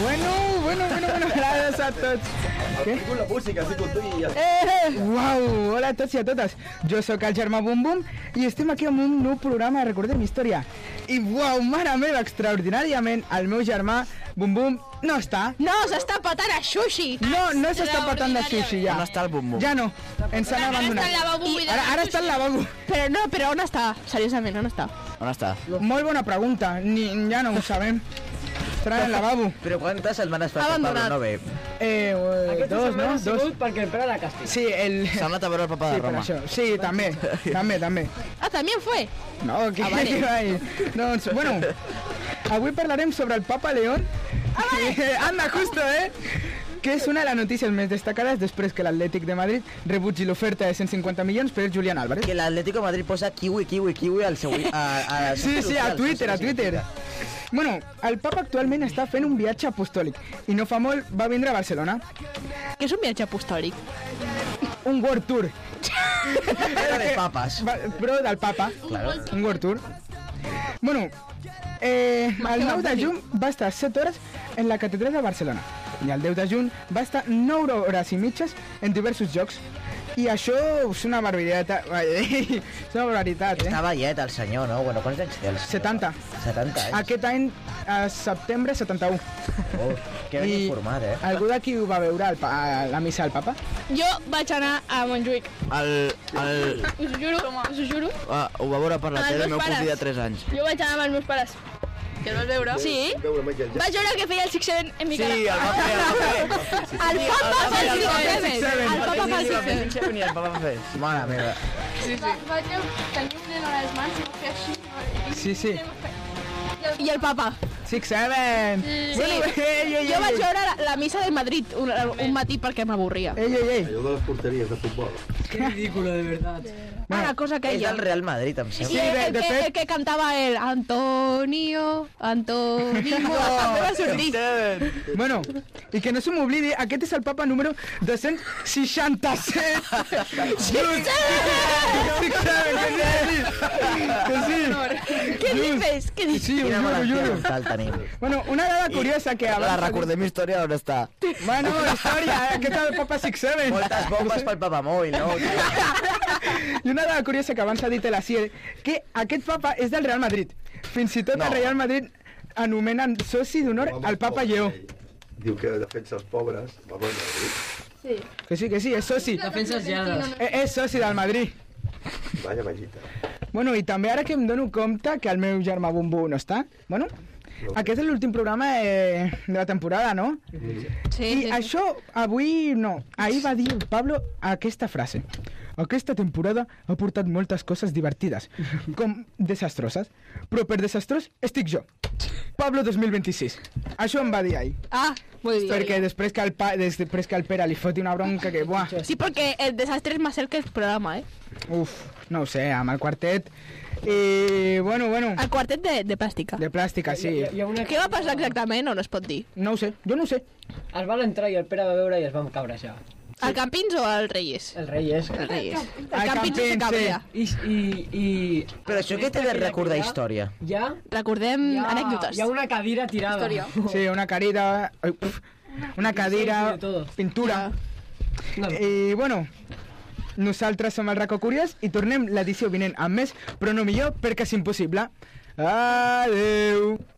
Bueno, gràcies a tots. Què? La música, sí, con tu i ja. Uau, hola a tots i a totes. Jo sóc el germà Bum Bum i estem aquí amb un nou programa de Recordem Història. I uau, mare meva, extraordinàriament, el meu germà Bum Bum no està. No, s'està patant a sushi. No s'està patant de sushi ja. On està el Bum Bum? Ja no, ens han abandonat. Ara està al lavabo. Però on està? Seriosament, on està? On està? Molt bona pregunta, ja no ho sabem. Estarà al lavabo. Però quantes setmanes fa que Pablo no ve? Dos, no? Dos. Perquè el Pere la castiga. Sí, s'ha anat a veure el papa de Roma. Sí, també. Ah, també fue? No, que vale. Doncs, bueno, avui parlarem sobre el Papa León. Anda, justo, que és una de les notícies més destacades després que l'Atlètic de Madrid rebutgi l'oferta de 150 milions per Julián Álvarez. Que l'Atlético de Madrid posa kiwi al seu... Sí, a Twitter. Bueno, el papa actualment està fent un viatge apostòlic i no fa molt va vindre a Barcelona. Què és un viatge apostòlic? Un World Tour. Però de papes. Però del papa. Claro. Un World Tour. Bueno, el 9 de juny va estar 7 hores en la catedral de Barcelona i el 10 de juny va estar 9 hores i mitges en diversos jocs. I això és una barbaritat. És una barbaritat, Està vellet el senyor, no? Bueno, quants anys té el senyor? 70. 70 anys? Aquest any, a setembre, 71. Oh, que ben informat, Algú d'aquí ho va veure la missa del papa? Jo vaig anar a Montjuïc. Us ho juro. Ho va veure per la tele, el meu cosí de 3 anys. Jo vaig anar amb els meus pares. Que el vas veure? Sí. Vaig veure que feia el 6-7 en mi cara. Sí, el va fer. El papa fa el 6-7. El papa fa el 6-7. I el papa fa fer. Mare meva. Vaig tenir un nen a les mans i va fer així. Sí. I el papa. 6-7. Sí. Jo vaig veure la missa de Madrid un matí perquè m'avorria. Ei. Allò de les porteries de futbol. Qué ridículo, de verdad. La cosa que És ella. del Real Madrid, em Sí, sembla. el que cantava el Antonio. També va sortir. Bueno, i que no se m'oblidi, aquest és el papa número 267. Què dices? Què dices? Sí, ho juro. Tal tenim. Bueno, una dada curiosa que abans... La recordem història on està. Bueno, història, aquest és el papa 6-7. Moltes bombes pel papamòbil, no? I una dada curiosa que abans ha dit la CIE, que aquest papa és del Real Madrid. Fins i tot el Real Madrid anomenen soci d'honor al papa Lleó. Diu que defensa els pobres. Vamos a Madrid. Que sí, és soci. Defenses lladres. És soci del Madrid. Vaya mallita. Bueno, i també ara que em dono compte que el meu germà Bum Bum no està, bueno, aquest és l'últim programa de la temporada, no? Sí. I això avui no. Ahir va dir el Pablo aquesta frase. Aquesta temporada ha portat moltes coses divertides, com desastroses, però per desastrós estic jo. Pablo 2026. Això em va dir ahir. Ah, muy bien. Perquè després que el Pere li foti una bronca que, buah... Sí, porque el desastre es más cerca del programa, Uf, no ho sé, amb el quartet... I, bueno... El quartet de plàstica. De plàstica, sí. Què va passar exactament o no es pot dir? No ho sé, jo no ho sé. Els van entrar i el Pere va veure i es van cabrejar. Al Campins o al Reyes? El Reyes. El Reyes. Al El Campins no se cabrea. I... Però això què té de recordar història? Ja... Recordem anècdotes. Hi ha una cadira tirada. Història. Sí, una cadira... Una cadira... Pintura... No. I, bueno... Nosaltres som el Racó Curiós i tornem l'edició vinent amb més, però no millor perquè és impossible. Adeu!